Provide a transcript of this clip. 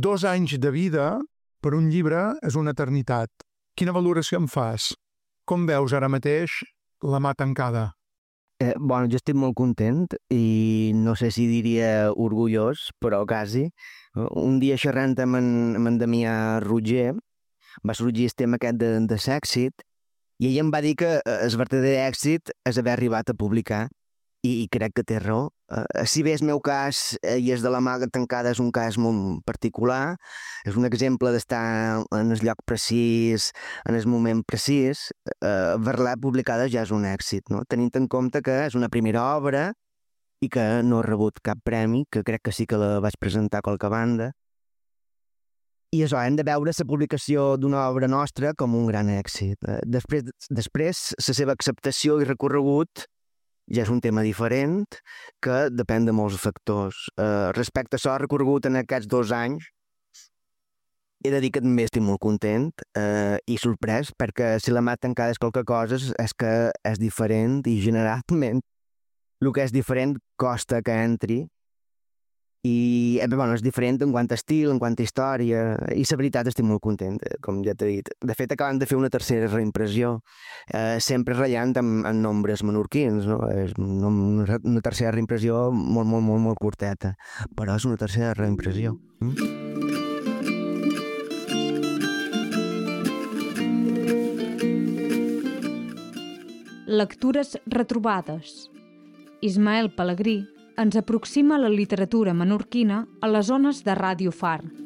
2 anys de vida per un llibre és una eternitat. Quina valoració en fas? Com veus ara mateix La mà tancada? Jo estic molt content i no sé si diria orgullós, però quasi. Un dia xerrant amb en Damià Roger va sorgir el tema aquest de l'èxit i ell em va dir que el verdader èxit és haver arribat a publicar i crec que té raó. Si bé el meu cas i el de La mà tancada és un cas molt particular, és un exemple d'estar en el lloc precís, en el moment precís, haver-la publicada ja és un èxit, no? Tenint en compte que és una primera obra i que no he rebut cap premi, que crec que sí que la vaig presentar a qualque banda. I això, hem de veure la publicació d'una obra nostra com un gran èxit. Després, la seva acceptació i recorregut ja és un tema diferent que depèn de molts factors. Respecte a això, recorregut en aquests 2 anys, he de dir que també estic molt content i sorprès, perquè si La mà tancada és qualque cosa és que és diferent i generalment el que és diferent costa que entri i és diferent en quant a estil, en quant a història, i la veritat estic molt content, com ja t'he dit. De fet, acabem de fer una tercera reimpressió, sempre ratllant amb nombres menorquins, no? És una tercera reimpressió molt curteta, però és una tercera reimpressió. Lectures retrobades. Ismael Pelegrí ens aproxima la literatura menorquina a les ones de Ràdio Far.